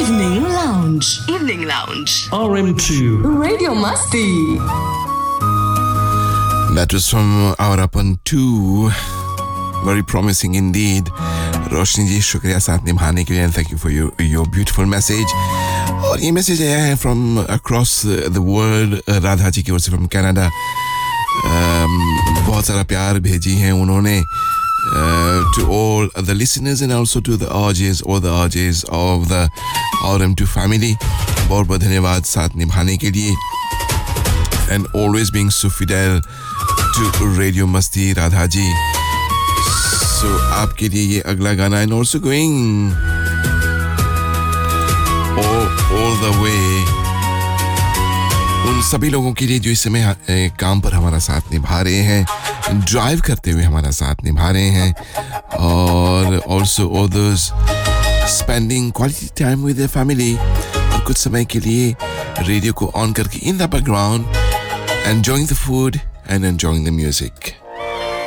Evening Lounge. Evening Lounge. RM2. Radio Masti. That was from Our Upon 2. Very promising indeed. रोशनी जी शुक्रिया साथ निभाने के लिए and thank you for your beautiful message. और ये message आया है from across the world. Radha ji की ओर से from Canada. बहुत सारा प्यार भेजी हैं उन्होंने to all the listeners and also to the all the RJs of the RM2 family. बहुत बहुत धन्यवाद साथ निभाने के लिए and always being so fidel to Radio Masti, Radha ji. So आपके लिए ये अगला गाना and also going all the way उन सभी लोगों के लिए जो इस समय काम पर हमारा साथ निभा रहे हैं, ड्राइव करते हुए हमारा साथ निभा रहे हैं, और also all those spending quality time with their family. और कुछ समय के लिए रेडियो को ऑन करके in the background enjoying the food and enjoying the music.